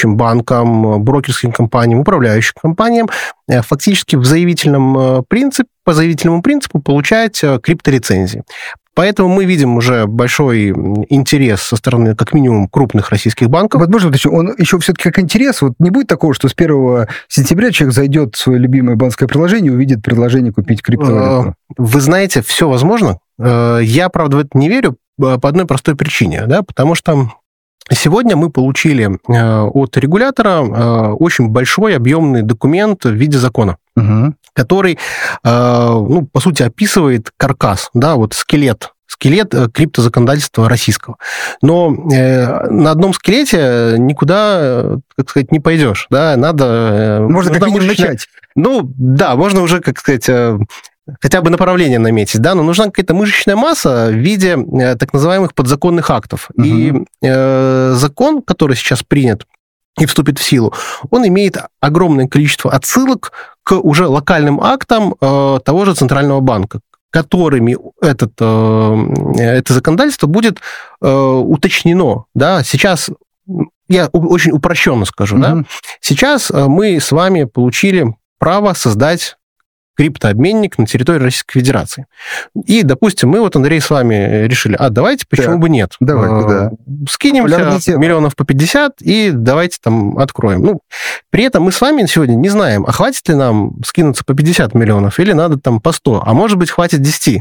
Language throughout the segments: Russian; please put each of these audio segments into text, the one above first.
управляющим банкам, брокерским компаниям, управляющим компаниям фактически по заявительному принципу получать крипторецензии. Поэтому мы видим уже большой интерес со стороны, как минимум, крупных российских банков. Вот можно уточнить, он еще все-таки как интерес, вот не будет такого, что с 1 сентября человек зайдет в свое любимое банковское приложение и увидит предложение купить криптовалюту? Вы знаете, все возможно. Я, правда, в это не верю по одной простой причине, да, потому что сегодня мы получили от регулятора очень большой объемный документ в виде закона, который, ну, по сути, описывает каркас, да, вот скелет криптозаконодательства российского. Но на одном скелете никуда, как сказать, не пойдешь, да, надо... Можно как минимум начать. Ну, да, можно уже, как сказать, хотя бы направление наметить, да, но нужна какая-то мышечная масса в виде так называемых подзаконных актов. И закон, который сейчас принят и вступит в силу, он имеет огромное количество отсылок к уже локальным актам того же Центрального банка, которыми это законодательство будет уточнено. Да? Сейчас, я очень упрощенно скажу, да? Сейчас мы с вами получили право создать криптообменник на территории Российской Федерации. И, допустим, мы вот, Андрей, с вами решили, давайте, почему бы нет? Давайте, да. Скинемся миллионов по 50 и давайте там откроем. Ну, при этом мы с вами сегодня не знаем, а хватит ли нам скинуться по 50 миллионов или надо там по 100, а может быть, хватит 10.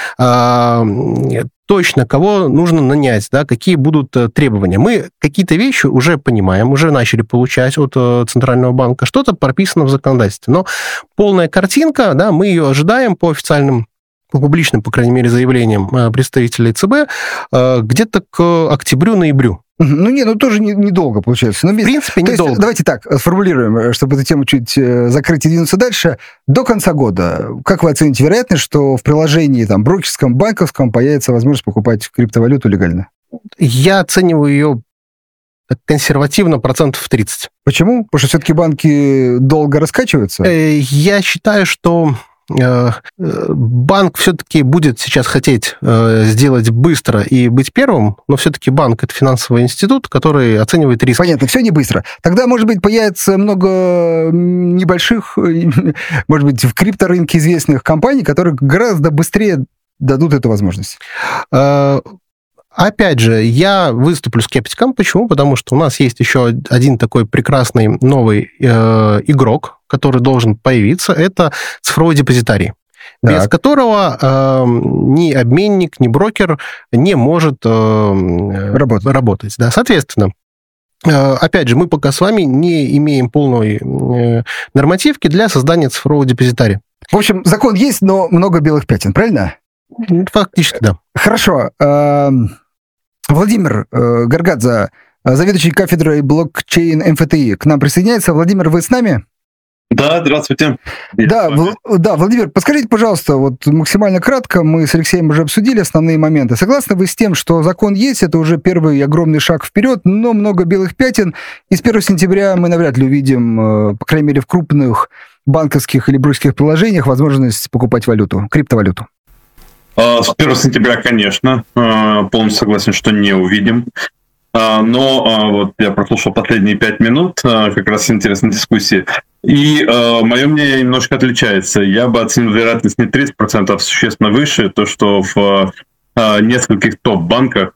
Точно, кого нужно нанять, да, какие будут требования. Мы какие-то вещи уже понимаем, уже начали получать от Центрального банка, что-то прописано в законодательстве. Но полная картинка, да, мы ее ожидаем по официальным, по публичным, по крайней мере, заявлениям представителей ЦБ где-то к октябрю-ноябрю. Ну, тоже недолго получается. Но, в принципе, недолго. Давайте так сформулируем, чтобы эту тему чуть закрыть и двинуться дальше. До конца года, как вы оцените вероятность, что в приложении там, брокерском, банковском появится возможность покупать криптовалюту легально? Я оцениваю ее консервативно 30%. Почему? Потому что все-таки банки долго раскачиваются? Я считаю, что банк все-таки будет сейчас хотеть сделать быстро и быть первым, но все-таки банк – это финансовый институт, который оценивает риски. Понятно, все не быстро. Тогда, может быть, появится много небольших, может быть, в крипторынке известных компаний, которые гораздо быстрее дадут эту возможность. Опять же, я выступлю скептиком. Почему? Потому что у нас есть еще один такой прекрасный новый игрок, который должен появиться. Это цифровой депозитарий, без которого ни обменник, ни брокер не может работать. Да. Соответственно, опять же, мы пока с вами не имеем полной нормативки для создания цифрового депозитария. В общем, закон есть, но много белых пятен, правильно? Фактически, да. Хорошо. Владимир Гаргадзе, заведующий кафедрой блокчейн МФТИ, к нам присоединяется. Владимир, вы с нами? Да, здравствуйте. Да, Владимир, подскажите, пожалуйста, вот максимально кратко, мы с Алексеем уже обсудили основные моменты. Согласны вы с тем, что закон есть, это уже первый огромный шаг вперед, но много белых пятен, и с 1 сентября мы навряд ли увидим, по крайней мере, в крупных банковских или брокерских приложениях возможность покупать валюту, криптовалюту? С 1 сентября, конечно, полностью согласен, что не увидим. Но вот я прослушал последние 5 минут, как раз интересной дискуссии, и мое мнение немножко отличается. Я бы оценил вероятность не 30%, а существенно выше, то, что в нескольких топ-банках,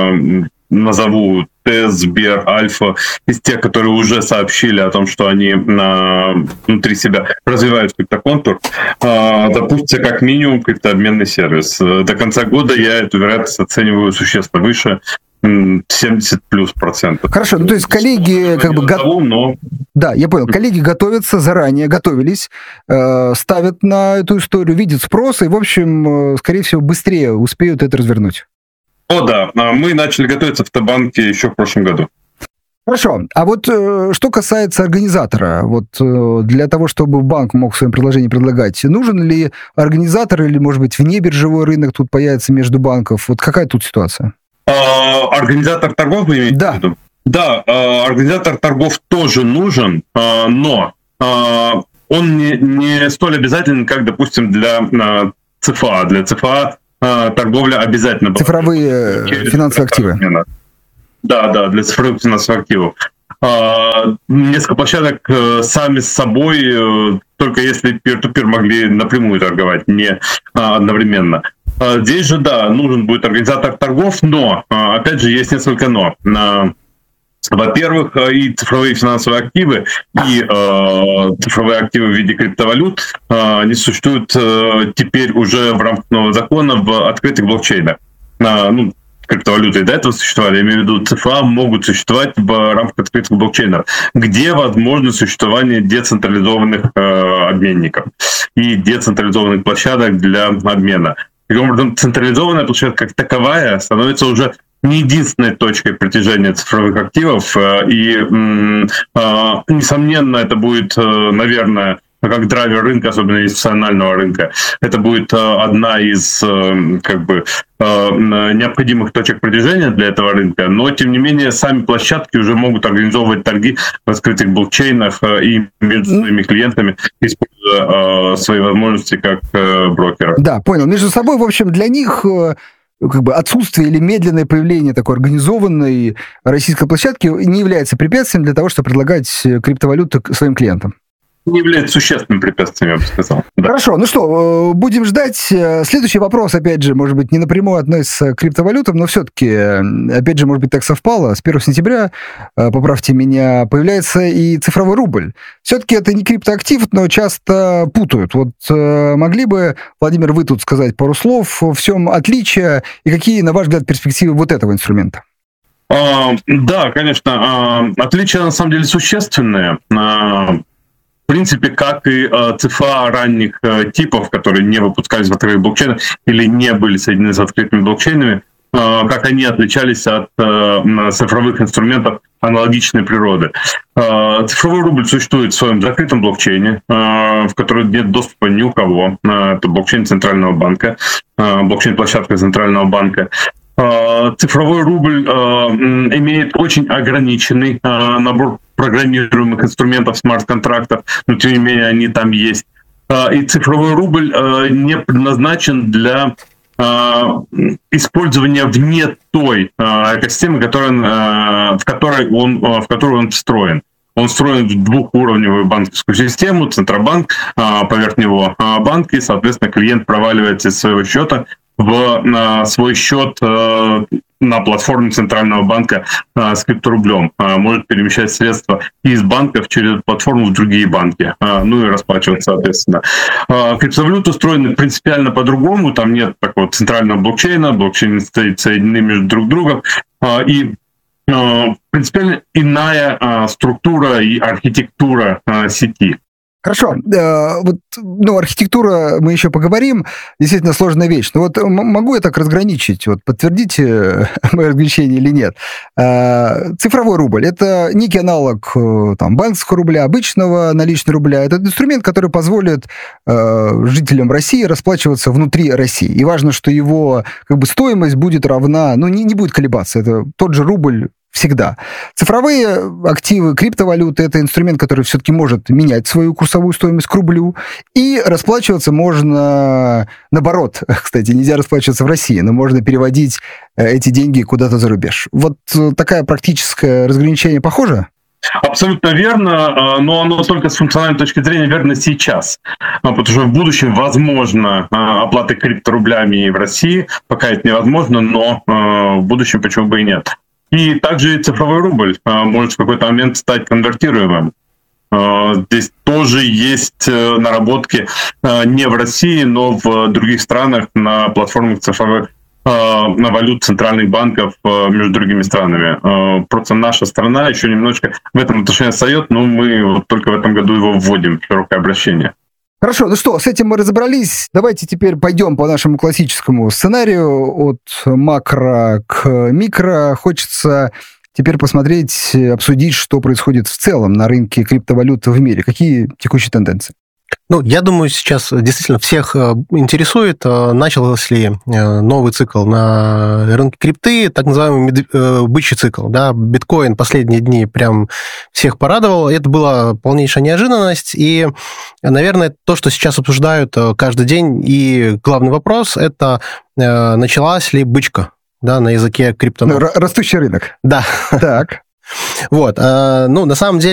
назову ТЭС, Сбер, Альфа, из тех, которые уже сообщили о том, что они внутри себя развивают криптоконтур, запустится как минимум криптообменный сервис. До конца года я эту вероятность оцениваю существенно выше, 70+%. Хорошо, ну то есть коллеги как бы... Да, я понял. Коллеги готовятся заранее, готовились, ставят на эту историю, видят спрос, и, в общем, скорее всего, быстрее успеют это развернуть. О, да. Мы начали готовиться в Т-банке еще в прошлом году. Хорошо. А вот что касается организатора, вот для того, чтобы банк мог в своем предложении предлагать, нужен ли организатор или, может быть, внебиржевой рынок тут появится между банков? Вот какая тут ситуация? Организатор торгов вы имеете в виду? Да, организатор торгов тоже нужен, но он не столь обязателен, как, допустим, для ЦФА. Для ЦФА торговля обязательно. Цифровые финансовые активы. Да, для цифровых финансовых активов. несколько площадок сами с собой, только если peer-to-peer могли напрямую торговать, не одновременно. Здесь же, да, нужен будет организатор торгов, но, опять же, есть несколько «но». Во-первых, и цифровые финансовые активы, и цифровые активы в виде криптовалют, они существуют теперь уже в рамках нового закона в открытых блокчейнах. Криптовалюты и до этого существовали, я имею в виду ЦФА, могут существовать в рамках открытых блокчейнов, где возможно существование децентрализованных обменников и децентрализованных площадок для обмена. Таким образом, централизованная площадка как таковая становится уже не единственной точкой притяжения цифровых активов, и, несомненно, это будет, наверное, как драйвер рынка, особенно институционального рынка. Это будет одна из необходимых точек притяжения для этого рынка, но, тем не менее, сами площадки уже могут организовывать торги в открытых блокчейнах и между своими клиентами, используя свои возможности как брокера. Да, понял. Между собой, в общем, для них отсутствие или медленное появление такой организованной российской площадки не является препятствием для того, чтобы предлагать криптовалюты своим клиентам. Не является существенным препятствием, я бы сказал. Да. Хорошо, ну что, будем ждать. Следующий вопрос, опять же, может быть, не напрямую относится к криптовалютам, но все-таки, опять же, может быть, так совпало. С 1 сентября, поправьте меня, появляется и цифровой рубль. Все-таки это не криптоактив, но часто путают. Вот могли бы, Владимир, вы тут сказать пару слов, в чем отличие и какие, на ваш взгляд, перспективы вот этого инструмента? Да, конечно. Отличия, на самом деле, существенные. В принципе, как и ЦФА ранних типов, которые не выпускались в открытых блокчейнах или не были соединены с открытыми блокчейнами, как они отличались от цифровых инструментов аналогичной природы. Цифровой рубль существует в своем закрытом блокчейне, в который нет доступа ни у кого. Это блокчейн Центрального банка, блокчейн-площадка Центрального банка. Цифровой рубль имеет очень ограниченный набор программируемых инструментов, смарт-контрактов, но тем не менее они там есть. И цифровой рубль не предназначен для использования вне той экосистемы, в которую он встроен. Он встроен в двухуровневую банковскую систему, Центробанк, поверх него банк, и, соответственно, клиент проваливается из своего счета в свой счет на платформе Центрального банка с крипторублем. Может перемещать средства из банков через платформу в другие банки, ну и расплачиваться, соответственно. Криптовалюты устроены принципиально по-другому, там нет такого центрального блокчейна, блокчейны стоят соединены между друг другом, и принципиально иная структура и архитектура сети. Хорошо. Архитектура, мы еще поговорим, действительно сложная вещь. Но вот могу я так разграничить? Вот подтвердите мое разграничение или нет. Цифровой рубль – это некий аналог банковского рубля, обычного наличного рубля. Это инструмент, который позволит жителям России расплачиваться внутри России. И важно, что его стоимость будет равна, не будет колебаться. Это тот же рубль всегда. Цифровые активы, криптовалюты – это инструмент, который все-таки может менять свою курсовую стоимость к рублю, и расплачиваться можно наоборот. Кстати, нельзя расплачиваться в России, но можно переводить эти деньги куда-то за рубеж. Вот такое практическое разграничение похоже? Абсолютно верно, но оно только с функциональной точки зрения верно сейчас. Потому что в будущем возможно оплата крипторублями в России, пока это невозможно, но в будущем почему бы и нет. И также цифровой рубль может в какой-то момент стать конвертируемым. Здесь тоже есть наработки не в России, но в других странах на платформах цифровых валют центральных банков между другими странами. Просто наша страна еще немножечко в этом отношении отстает, но мы только в этом году его вводим в широкое обращение. Хорошо, ну что, с этим мы разобрались. Давайте теперь пойдем по нашему классическому сценарию от макро к микро. Хочется теперь посмотреть, обсудить, что происходит в целом на рынке криптовалют в мире. Какие текущие тенденции? Я думаю, сейчас действительно всех интересует, начался ли новый цикл на рынке крипты, так называемый бычий цикл. Да? Биткоин последние дни прям всех порадовал. Это была полнейшая неожиданность. И, наверное, то, что сейчас обсуждают каждый день, и главный вопрос, это началась ли бычка, да, на языке крипто. Растущий рынок. Да. Так. На самом деле,